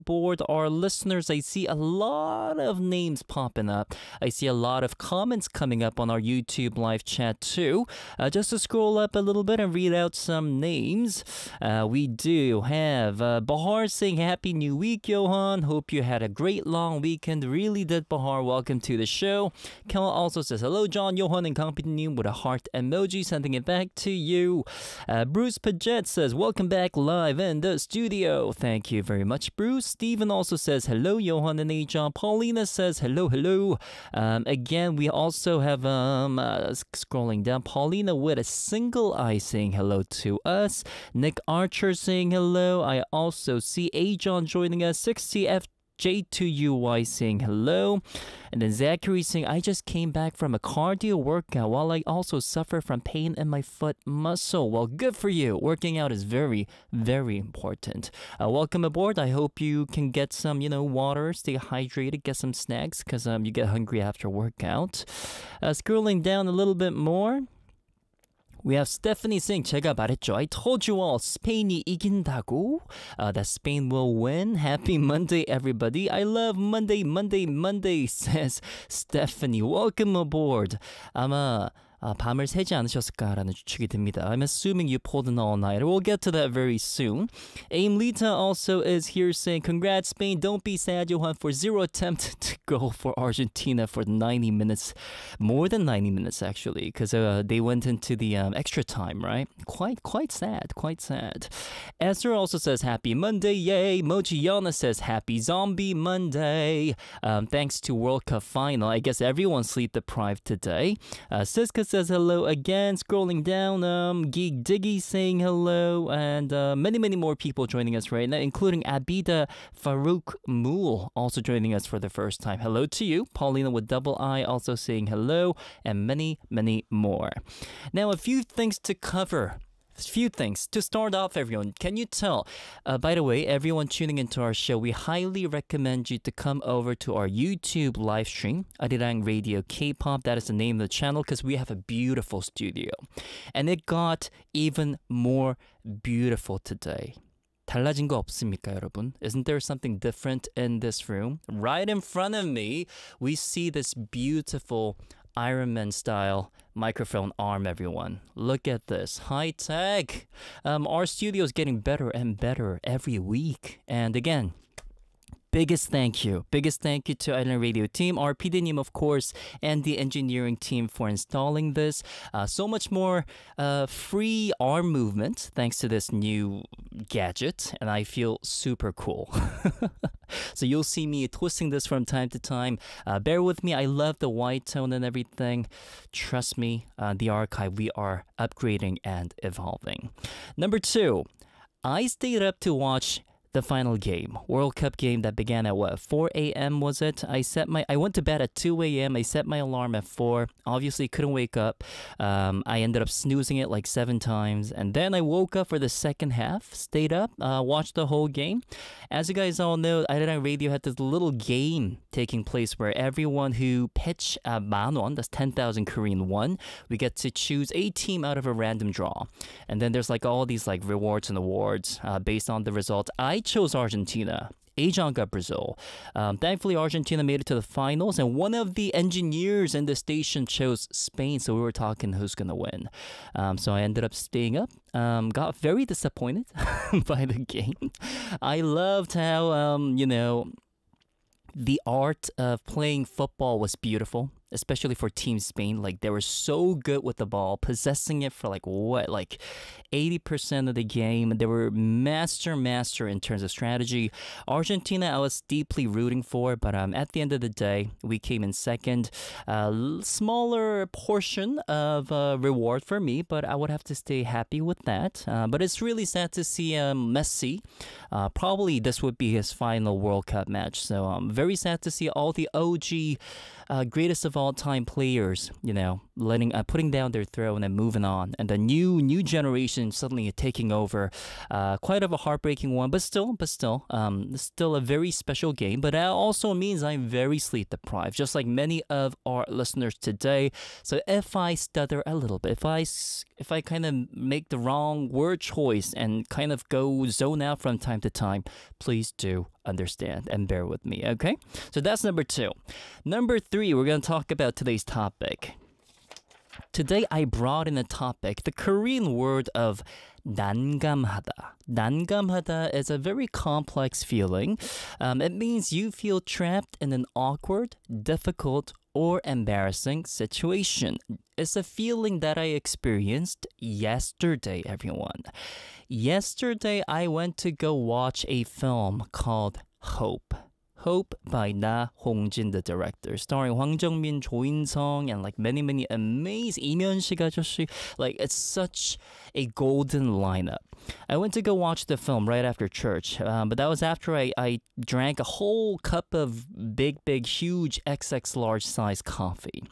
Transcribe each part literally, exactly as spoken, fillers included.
board, our listeners, I see a lot of names popping up. I see a lot of comments coming up on our YouTube live chat too. Uh, just to scroll up a little bit and read out some names. Uh, we do have uh, Bahar saying Happy New Week, Johan. Hope you had a great long weekend. Really did, Bahar. Welcome to the show. Kel also says hello, John, Johan, and company with a heart emoji, sending it back to you. Uh, Bruce Paget says welcome back live in the studio. Thank you very much, Bruce. Stephen also says hello, Johan and Ajon. Paulina says hello, hello. Um, again, we also have um uh, scrolling down. Paulina with a single eye saying hello to us. Nick Archer saying hello. I also see Ajon joining us. sixty F J two U Y saying hello. And then Zachary saying, I just came back from a cardio workout while I also suffer from pain in my foot muscle. Well, good for you. Working out is very, very important. Uh, welcome aboard. I hope you can get some, you know, water, stay hydrated, get some snacks because um, you get hungry after workout. Uh, scrolling down a little bit more. We have Stephanie saying, 제가 말했죠. I told you all, 스페인이 이긴다고. Uh, that Spain will win. Happy Monday, everybody. I love Monday, Monday, Monday, says Stephanie. Welcome aboard. 아마 아, 밤을 새지 않으셨을까라는 추측이 듭니다. I'm assuming you pulled an all-nighter. We'll get to that very soon. Aim Lita also is here saying, congrats, Spain. Don't be sad, Johan, for zero attempt to go for Argentina for ninety minutes. More than ninety minutes, actually, because uh, they went into the um, extra time, right? Quite, quite sad, quite sad. Esther also says, happy Monday, yay. Mochiana says, happy Zombie Monday. Um, thanks to World Cup final. I guess everyone's sleep-deprived today. Uh, Siska says hello again. Scrolling down, um, Geek Diggy saying hello, and uh, many, many more people joining us right now, including Abida Farouk Mool also joining us for the first time. Hello to you. Paulina with double I also saying hello, and many, many more. Now, a few things to cover. A few things. To start off, everyone, can you tell? Uh, by the way, everyone tuning into our show, we highly recommend you to come over to our YouTube live stream, Arirang Radio K-pop. That is the name of the channel because we have a beautiful studio. And it got even more beautiful today. 달라진 거 없습니까, 여러분? Isn't there something different in this room? Right in front of me, we see this beautiful Iron Man style microphone arm, everyone. Look at this. High tech. Um, our studio is getting better and better every week. And again, biggest thank you. Biggest thank you to Island Radio team, our P D team, of course, and the engineering team for installing this. Uh, so much more uh, free arm movement thanks to this new gadget, and I feel super cool. So you'll see me twisting this from time to time. Uh, bear with me. I love the white tone and everything. Trust me, uh, the archive, we are upgrading and evolving. Number two, I stayed up to watch the final game, World Cup game that began at what, four a.m. was it? I set my, I went to bed at two a.m. I set my alarm at four. Obviously couldn't wake up. Um, I ended up snoozing it like seven times. And then I woke up for the second half, stayed up, uh, watched the whole game. As you guys all know, Arirang Radio had this little game taking place where everyone who pitch uh, 만원, that's ten thousand Korean won, we get to choose a team out of a random draw. And then there's like all these like rewards and awards uh, based on the results. I chose Argentina. Ajon got Brazil. Um, thankfully, Argentina made it to the finals, and one of the engineers in the station chose Spain, so we were talking who's going to win. Um, so I ended up staying up. Um, got very disappointed by the game. I loved how, um, you know, the art of playing football was beautiful, especially for Team Spain. Like, they were so good with the ball, possessing it for like what, like eighty percent of the game. They were master, master in terms of strategy. Argentina, I was deeply rooting for, but um, at the end of the day, we came in second. Uh, smaller portion of uh, reward for me, but I would have to stay happy with that. Uh, but it's really sad to see um, Messi. Uh, probably this would be his final World Cup match. So um, very sad to see all the O G uh, greatest of all all-time players, you know, letting uh, putting down their throne and moving on, and the new new generation suddenly taking over. Uh, quite of a heartbreaking one, but still, but still, um, still a very special game. But that also means I'm very sleep deprived, just like many of our listeners today. So if I stutter a little bit, if I if I kind of make the wrong word choice and kind of go zone out from time to time, please do understand and bear with me, okay? So that's number two. Number three, we're going to talk about today's topic. Today, I brought in a topic, the Korean word of 난감하다. 난감하다 is a very complex feeling. Um, it means you feel trapped in an awkward, difficult, or embarrassing situation. It's a feeling that I experienced yesterday, everyone. Yesterday, I went to go watch a film called Hope. Hope by Na Hongjin, the director, starring Hwang Jung-min, Jo In-sung, and like many, many amazing Lee Myung-sik 아저씨. Like, it's such a golden lineup. I went to go watch the film right after church, um, but that was after I, I drank a whole cup of big, big, huge X X large size coffee.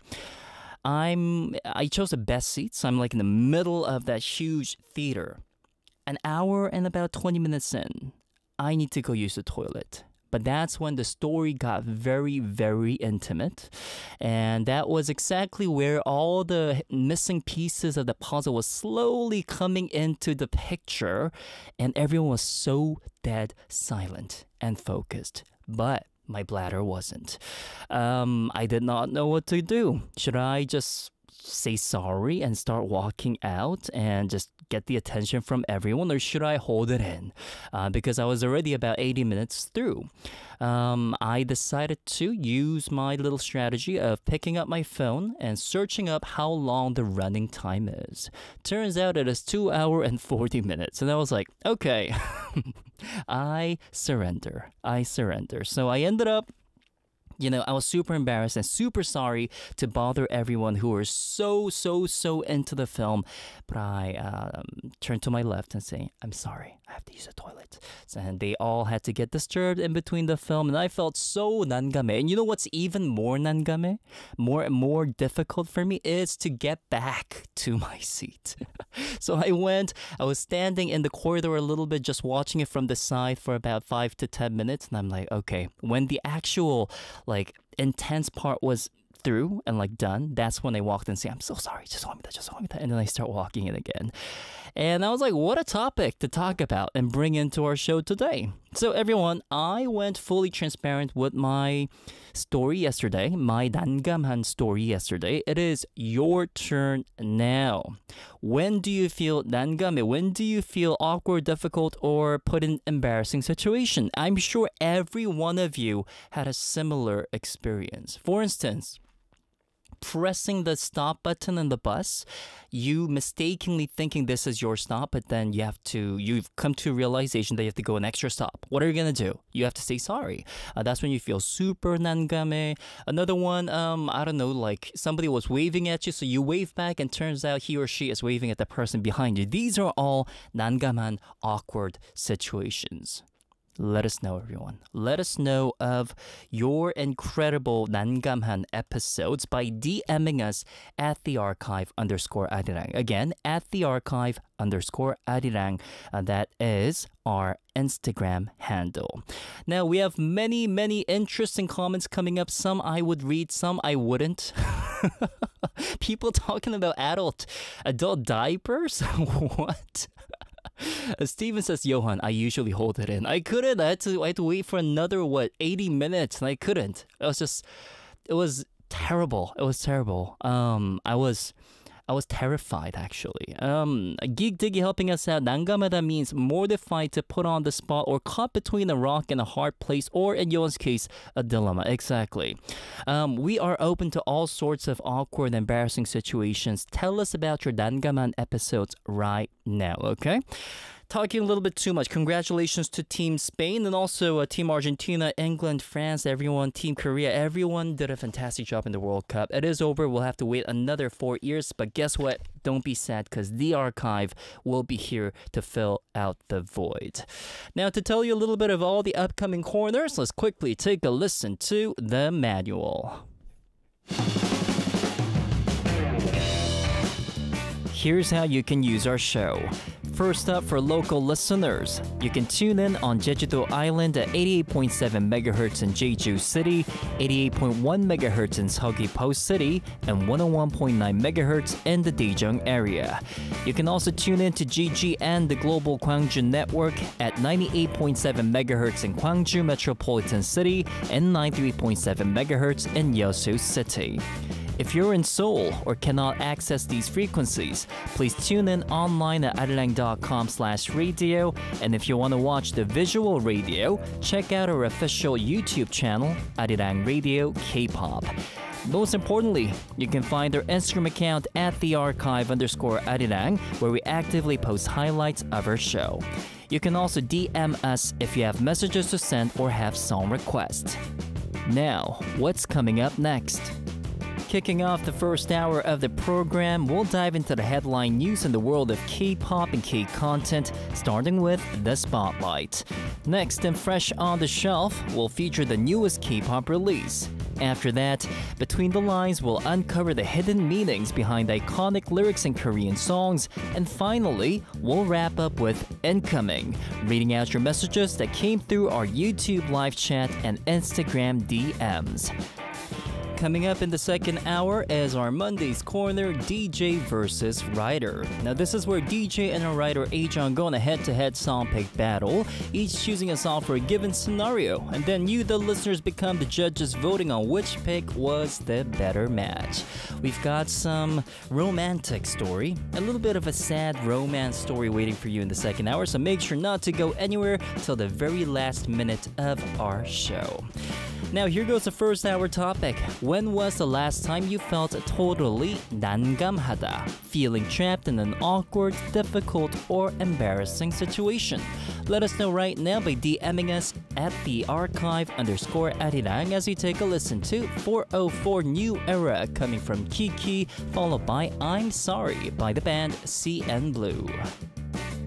I'm I chose the best seats. I'm like in the middle of that huge theater. An hour and about twenty minutes in, I need to go use the toilet. But that's when the story got very, very intimate. And that was exactly where all the missing pieces of the puzzle was slowly coming into the picture. And everyone was so dead silent and focused. But my bladder wasn't. Um, I did not know what to do. Should I just say sorry and start walking out and just get the attention from everyone, or should I hold it in? Uh, because I was already about eighty minutes through. Um, I decided to use my little strategy of picking up my phone and searching up how long the running time is. Turns out it is two hours and forty minutes. And I was like, okay, I surrender. I surrender. So I ended up You know, I was super embarrassed and super sorry to bother everyone who were so, so, so into the film. But I um, turned to my left and say, I'm sorry, I have to use the toilet. And they all had to get disturbed in between the film. And I felt so 난감해. And you know what's even more 난감해? More and more difficult for me is to get back to my seat. So I went, I was standing in the corridor a little bit, just watching it from the side for about five to ten minutes. And I'm like, okay, when the actual like intense part was through and like done, that's when I walked in and say, I'm so sorry, just want me that, just want me that. And then I start walking in again. And I was like, what a topic to talk about and bring into our show today. So everyone, I went fully transparent with my story yesterday, my 난감한 story yesterday. It is your turn now. When do you feel 난감해? When do you feel awkward, difficult, or put in embarrassing situation? I'm sure every one of you had a similar experience. For instance, pressing the stop button in the bus, you mistakenly thinking this is your stop, but then you have to, you've come to a realization that you have to go an extra stop. What are you going to do? You have to say sorry. Uh, that's when you feel super 난감해. Another one, um, I don't know, like somebody was waving at you, so you wave back and turns out he or she is waving at the person behind you. These are all 난감한, awkward situations. Let us know, everyone. Let us know of your incredible 난감한 episodes by DMing us at the archive underscore arirang. Again, at the archive underscore arirang. Uh, that is our Instagram handle. Now, we have many, many interesting comments coming up. Some I would read, some I wouldn't. People talking about adult, adult diapers? What? Uh, Steven says, Johan, I usually hold it in. I couldn't. I had to, I had to wait for another, what, eighty minutes, and I couldn't. It was just, it was terrible. It was terrible. Um, I was, I was terrified, actually. Um, Geek Diggy helping us out. 난감하다 means mortified, to put on the spot, or caught between a rock and a hard place, or in Johan's case, a dilemma. Exactly. Um, we are open to all sorts of awkward, embarrassing situations. Tell us about your 난감한 episodes right now, okay? Talking a little bit too much. Congratulations to Team Spain and also uh, Team Argentina, England, France, everyone, Team Korea. Everyone did a fantastic job in the World Cup. It is over. We'll have to wait another four years. But guess what? Don't be sad, because the archive will be here to fill out the void. Now, to tell you a little bit of all the upcoming corners, let's quickly take a listen to the manual. Here's how you can use our show. First up, for local listeners, you can tune in on Jeju-do Island at eighty-eight point seven megahertz in Jeju City, eighty-eight point one megahertz in Seogwipo City, and one oh one point nine megahertz in the Daejeong area. You can also tune in to G G N, the Global Gwangju Network, at ninety-eight point seven megahertz in Gwangju Metropolitan City and ninety-three point seven megahertz in Yeosu City. If you're in Seoul or cannot access these frequencies, please tune in online at arirang dot com slash radio. And if you want to watch the visual radio, check out our official YouTube channel, Arirang Radio K-pop. Most importantly, you can find our Instagram account at the archive underscore Arirang, where we actively post highlights of our show. You can also D M us if you have messages to send or have song requests. Now, what's coming up next? Kicking off the first hour of the program, we'll dive into the headline news in the world of K-pop and K-content, starting with The Spotlight. Next, and fresh on the shelf, we'll feature the newest K-pop release. After that, Between the Lines will uncover the hidden meanings behind iconic lyrics in Korean songs. And finally, we'll wrap up with Incoming, reading out your messages that came through our YouTube live chat and Instagram D Ms. Coming up in the second hour is our Monday's Corner, D J versus Writer. Now this is where D J and a writer Ajeong go on a head-to-head song pick battle, each choosing a song for a given scenario, and then you, the listeners, become the judges voting on which pick was the better match. We've got some romantic story, a little bit of a sad romance story waiting for you in the second hour, so make sure not to go anywhere till the very last minute of our show. Now here goes the first hour topic. When was the last time you felt totally 난감하다, feeling trapped in an awkward, difficult, or embarrassing situation? Let us know right now by DMing us at the archive underscore Arirang as we take a listen to four oh four New Era coming from Kiki, followed by I'm Sorry by the band C N Blue.